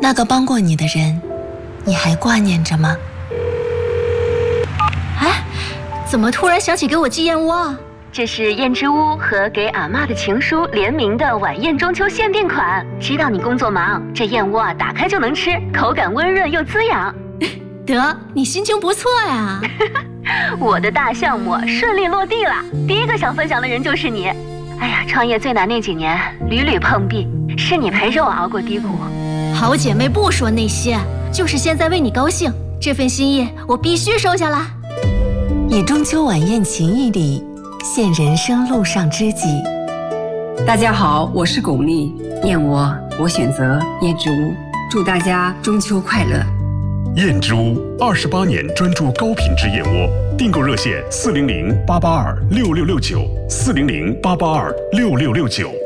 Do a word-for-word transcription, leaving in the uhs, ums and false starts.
那个帮过你的人，你还挂念着吗？ 哎，怎么突然想起给我寄燕窝啊？ 这是燕之屋和给阿嬷的情书联名的晚宴中秋限定款。知道你工作忙，这燕窝啊打开就能吃，口感温润又滋养。 得，你心情不错呀。 我的大项目顺利落地了，第一个想分享的人就是你。哎呀，创业最难那几年，屡屡碰壁，是你陪着我熬过低谷。 好姐妹不说那些，就是现在为你高兴，这份心意我必须收下来。 以中秋晚宴情谊里，现人生路上知己。 大家好，我是巩俐，燕窝我选择燕之屋，祝大家中秋快乐。 燕之屋二十八年专注高品质燕窝，订购热线四零零八八二六六六九四零零八八二六六六九。